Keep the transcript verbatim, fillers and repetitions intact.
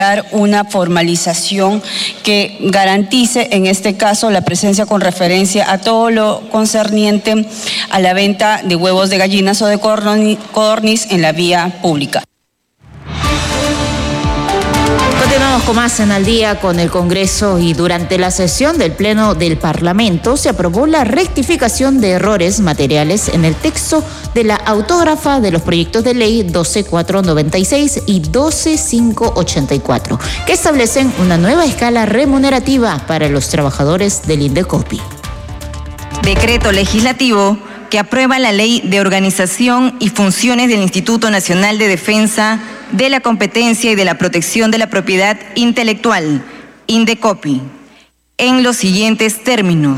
una formalización que garantice en este caso la presencia con referencia a todo lo concerniente a la venta de huevos de gallinas o de codorniz en la vía pública. Continuamos con más en Al Día con el Congreso y durante la sesión del Pleno del Parlamento se aprobó la rectificación de errores materiales en el texto de la autógrafa de los proyectos de ley doce mil cuatrocientos noventa y seis y doce mil quinientos ochenta y cuatro, que establecen una nueva escala remunerativa para los trabajadores del Indecopi. Decreto legislativo que aprueba la Ley de Organización y Funciones del Instituto Nacional de Defensa de la Competencia y de la Protección de la Propiedad Intelectual, Indecopi, en los siguientes términos.